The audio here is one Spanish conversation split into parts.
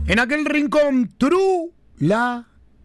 En aquel rincón, Trula.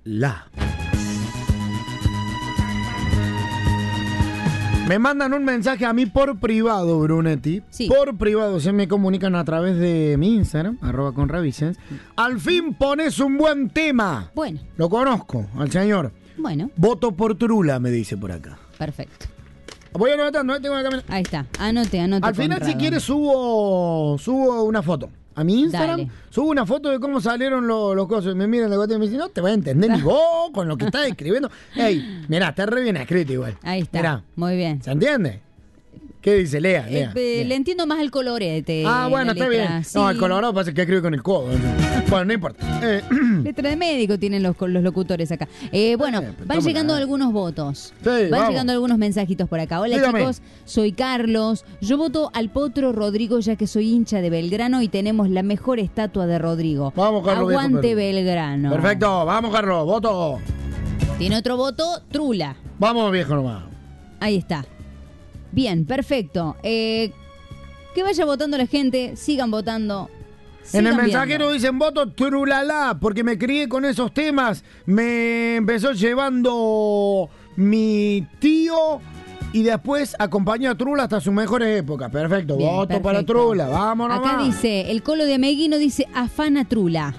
Me mandan un mensaje a mí por privado, Brunetti. Sí. Por privado, se me comunican a través de mi Instagram, @conravicens. Al fin pones un buen tema. Bueno, Lo conozco, al señor. bueno, Voto por Trula, me dice por acá. perfecto. Voy anotando, tengo la cámara. Ahí está, anote. Al final, Conrado. si quieres, subo una foto. A mi Instagram, Dale. subo una foto de cómo salieron los cosas. Me miran de y me dicen, no te va a entender ni vos con lo que estás escribiendo. Ey, mirá, está re bien escrito igual. Ahí está, Mirá, muy bien. ¿se entiende? ¿Qué dice? Lea. Le entiendo más el colorete. Bueno, la está letra, bien. sí. No, el colorado pasa que escribe con el codo. Bueno, no importa. Letra de médico tienen los locutores acá. Bueno, pero van estamos llegando nada. algunos votos. Sí, Van vamos. llegando algunos mensajitos por acá. Hola, Dígame. chicos, soy Carlos. Yo voto al Potro Rodrigo ya que soy hincha de Belgrano y tenemos la mejor estatua de Rodrigo. Vamos, Carlos, viejo Aguante Perú. Belgrano. Perfecto, vamos, Carlos, voto. Tiene otro voto, Trula. Vamos, viejo nomás. Ahí está. Bien, perfecto. Que vaya votando la gente, sigan votando. En el sigan mensajero viendo. dicen voto Trulala, porque me crié con esos temas. Me empezó llevando mi tío y después acompañó a Trula hasta sus mejores épocas. Perfecto, Bien, voto para perfecto. Trula. Vamos nomás. Acá dice, el colo de Ameguino dice afana Trula.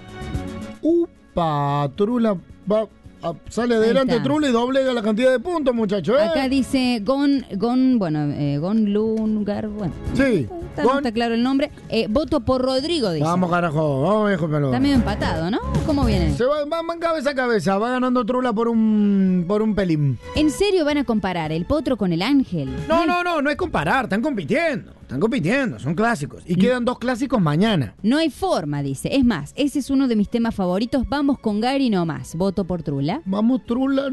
Upa, Trula sale adelante está. Trula y doblega la cantidad de puntos, muchachos. Acá dice Gon Lungar, bueno. Sí, No está claro el nombre. Voto por Rodrigo, dice. Vamos, carajo, vamos, viejo peludo. Está medio empatado, ¿no? ¿Cómo viene? Se van cabeza a cabeza, va ganando Trula por un pelín. ¿En serio van a comparar el potro con el ángel? No es comparar, están compitiendo, son clásicos. Y quedan 2 clásicos mañana. No hay forma, dice. Es más, ese es uno de mis temas favoritos. Vamos con Gary nomás. Voto por Trula. Vamos, Trula.